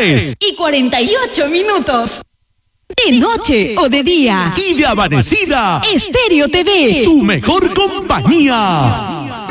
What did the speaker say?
3:48. De noche o de día. Y de amanecida. Estéreo TV. Tu mejor compañía.